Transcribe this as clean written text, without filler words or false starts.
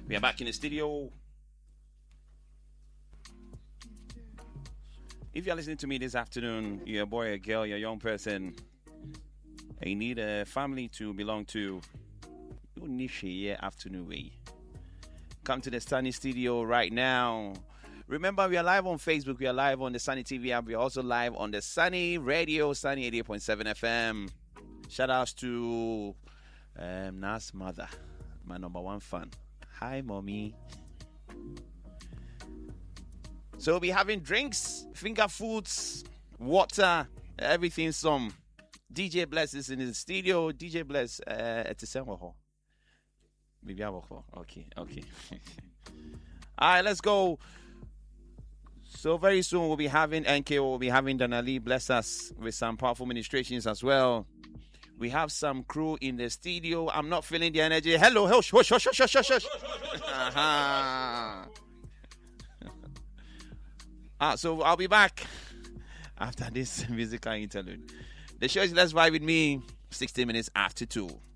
We are back in the studio. If you're listening to me this afternoon, you're a boy, a girl, you're a young person, and you need a family to belong to, you need a afternoon way. Come to the Sunny Studio right now. Remember, we are live on Facebook. We are live on the Sunny TV app. We are also live on the Sunny Radio, Sunny 88.7 FM. Shout outs to Nas mother, my number one fan. Hi, mommy. So we'll be having drinks, finger foods, water, everything. Some DJ Bless is in the studio. DJ Bless, it's a maybe okay. All right, let's go. So very soon we'll be having NKO, we'll be having Danali bless us with some powerful ministrations as well. We have some crew in the studio. I'm not feeling the energy. Hello, hush. So I'll be back after this musical interlude. The show is Let's Vibe with me, 60 minutes after 2.